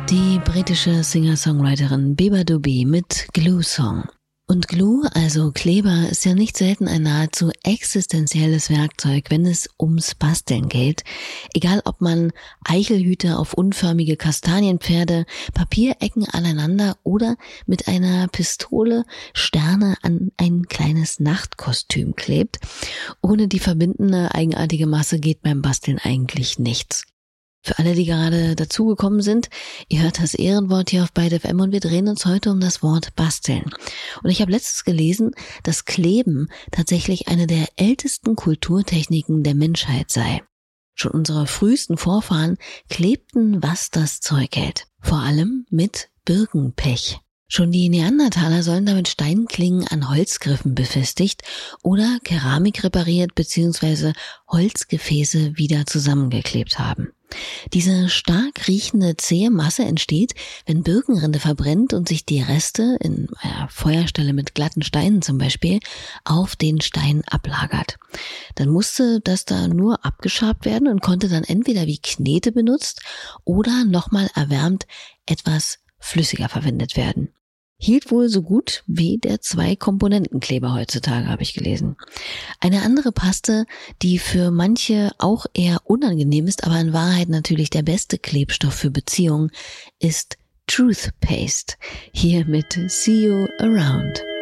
Die britische Singer-Songwriterin Beba Dooby mit Glue Song. Und Glue, also Kleber, ist ja nicht selten ein nahezu existenzielles Werkzeug, wenn es ums Basteln geht. Egal ob man Eichelhüte auf unförmige Kastanienpferde, Papierecken aneinander oder mit einer Pistole Sterne an ein kleines Nachtkostüm klebt. Ohne die verbindende, eigenartige Masse geht beim Basteln eigentlich nichts. Für alle, die gerade dazugekommen sind, ihr hört das Ehrenwort hier auf Byte FM und wir drehen uns heute um das Wort basteln. Und ich habe letztens gelesen, dass Kleben tatsächlich eine der ältesten Kulturtechniken der Menschheit sei. Schon unsere frühesten Vorfahren klebten, was das Zeug hält. Vor allem mit Birkenpech. Schon die Neandertaler sollen damit Steinklingen an Holzgriffen befestigt oder Keramik repariert bzw. Holzgefäße wieder zusammengeklebt haben. Diese stark riechende zähe Masse entsteht, wenn Birkenrinde verbrennt und sich die Reste, in einer Feuerstelle mit glatten Steinen zum Beispiel, auf den Stein ablagert. Dann musste das da nur abgeschabt werden und konnte dann entweder wie Knete benutzt oder nochmal erwärmt etwas flüssiger verwendet werden. Hielt wohl so gut wie der 2-Komponenten-Kleber heutzutage, habe ich gelesen. Eine andere Paste, die für manche auch eher unangenehm ist, aber in Wahrheit natürlich der beste Klebstoff für Beziehungen, ist Truth Paste. Hier mit See You Around.